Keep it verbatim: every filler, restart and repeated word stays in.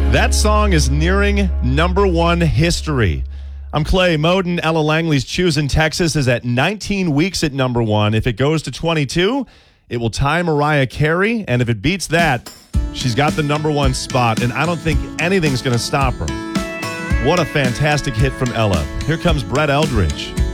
That song is nearing number one history. I'm Clay Moden. Ella Langley's Choosing Texas is at nineteen weeks at number one. If it goes to twenty-two, it will tie Mariah Carey. And if it beats that, she's got the number one spot. And I don't think anything's going to stop her. What a fantastic hit from Ella. Here comes Brett Eldridge.